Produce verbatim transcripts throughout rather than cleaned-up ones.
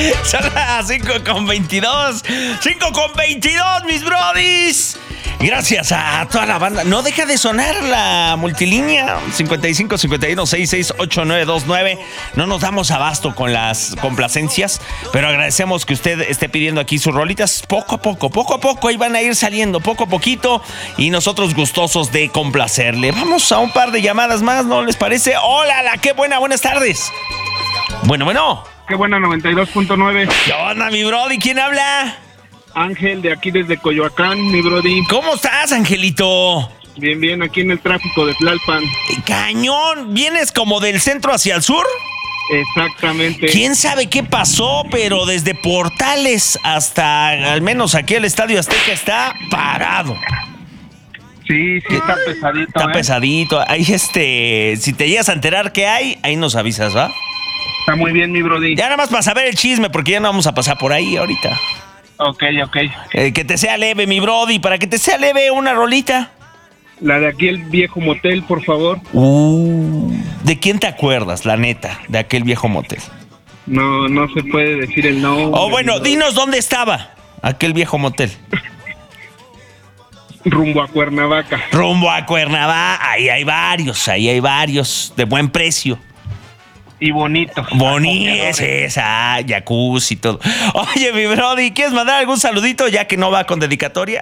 Son las cinco con veintidós. cinco con veintidós, mis brodis. Gracias a toda la banda. No deja de sonar la multilínea cincuenta y cinco cincuenta y uno sesenta y seis ochenta y nueve veintinueve. No nos damos abasto con las complacencias, pero agradecemos que usted esté pidiendo aquí sus rolitas poco a poco, poco a poco. Ahí van a ir saliendo poco a poquito y nosotros gustosos de complacerle. Vamos a un par de llamadas más, ¿no les parece? Hola, la qué buena, buenas tardes. Bueno, bueno. Qué buena, noventa y dos punto nueve. ¿Qué onda, mi brody? ¿Quién habla? Ángel, de aquí desde Coyoacán, mi brody. ¿Cómo estás, Angelito? Bien, bien, aquí en el tráfico de Tlalpan. Cañón, ¿vienes como del centro hacia el sur? Exactamente. ¿Quién sabe qué pasó? Pero desde Portales hasta, al menos aquí el Estadio Azteca, está parado. Sí, sí, está pesadito. Está ¿eh? pesadito. Ahí, este, si te llegas a enterar qué hay, ahí nos avisas, ¿va? Está muy bien, mi brody. Ya nada más para saber el chisme, porque ya no vamos a pasar por ahí ahorita. Ok, ok. Eh, que te sea leve, mi brody. Para que te sea leve, una rolita. La de aquí, el viejo motel, por favor. Uh, ¿de quién te acuerdas, la neta, de aquel viejo motel? No, no se puede decir el nombre. Oh, bueno, dinos dónde estaba aquel viejo motel. Rumbo a Cuernavaca. Rumbo a Cuernavaca. Ahí hay varios, ahí hay varios de buen precio. Y bonitos. Bonitos, esa, jacuzzi y todo. Oye, mi brody, ¿quieres mandar algún saludito ya que no va con dedicatoria?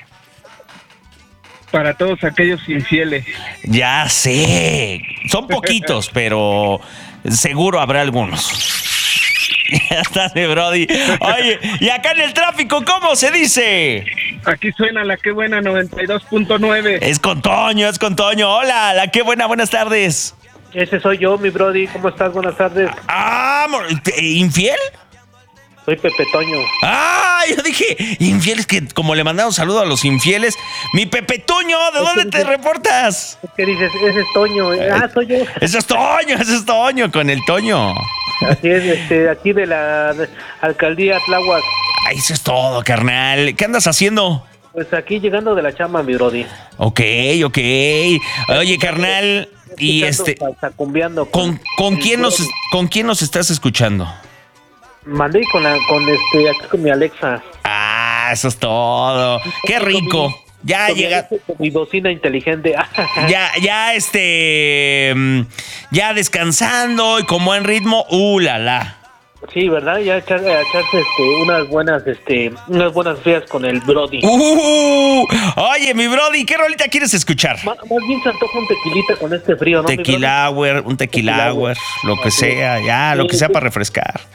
Para todos aquellos infieles. Ya sé, son poquitos, pero seguro habrá algunos. Ya estás, mi brody. Oye, y acá en el tráfico, ¿cómo se dice? Aquí suena la qué buena, noventa y dos punto nueve. Es con Toño, es con Toño. Hola, la qué buena, buenas tardes. Ese soy yo, mi brody. ¿Cómo estás? Buenas tardes. Ah, ¿infiel? Soy Pepe Toño. Ah, yo dije, infiel, es que como le mandamos saludo a los infieles. Mi Pepe Toño, ¿de dónde te reportas? ¿Qué dices? Ese es Toño. Ah, soy yo. Ese es Toño, ese es Toño, con el Toño. Así es, este, aquí de la de, alcaldía Tláhuac. Ahí eso es todo, carnal. ¿Qué andas haciendo? Pues aquí llegando de la chamba, mi brody. Ok, ok. Oye, carnal, y este, Salsacumbiando ¿con, con quién nos, con quién nos estás escuchando? Mandé con la, con este, aquí con mi Alexa. Ah, eso es todo. Qué rico. Ya Con llega. Mi, con mi bocina inteligente. Ya, ya, este, ya descansando y como en ritmo, uh, la, la. Sí, ¿verdad? Ya echar, echarse este, unas buenas, este, unas buenas frías con el brody. Uh, oye, mi brody, ¿qué rolita quieres escuchar? Más, más bien se antoja un tequilita con este frío, ¿no? Tequila hour, un tequila hour, lo que sea, ya, lo que sea para refrescar.